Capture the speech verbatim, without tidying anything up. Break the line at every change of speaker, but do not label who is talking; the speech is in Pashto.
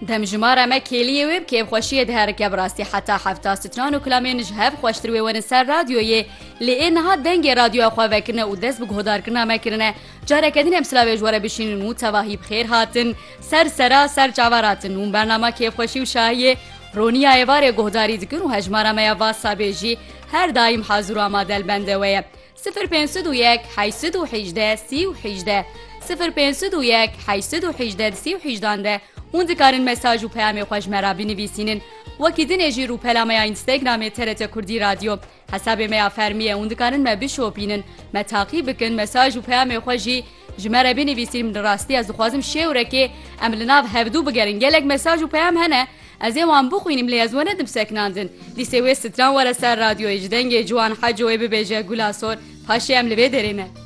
دمجمارا ما کلیه وب که خوشیه ده هرکه براستی حتی هفته ستران و کلامی نجهب خوشتر و ون سر رادیویه لئن ها دنگ رادیو خو وکنه و دست بگهدار کنه مکرنه جاره کدین امسلا جواره بشینن و تواهی بخیر هاتن سر سرا سر جواراتن اون برنامه که خوشی و شاهیه رونیا ایواره گهداری دکن و هجمارا ما واسا بیجی هر دایم حاضر و آماده البنده ویه صفر پنج دو یک هشت و هجده سی و هجده صفر پنج دو یک هشت و هجده سی و هجده اون دکارن مساج و پیام خوش مرا بنویسینن وکی دنجی رو پلامه اینستاگرام ترت کردی رادیو حساب ما فرمیه اون دکارن ما بشوپینن ما تعقیب بکن مساج و پیام خوشی جمره بنویسین من راستی از خوازم شوره که عملنا هفدو بگرن گلک مساج و پیام هنه از این وان بخوینیم لیازونه دم سکناندن لیسه و ستران ورسر رادیو اجدنگ جوان حج و ببیجه گلاسور پاشی عمل بدرینه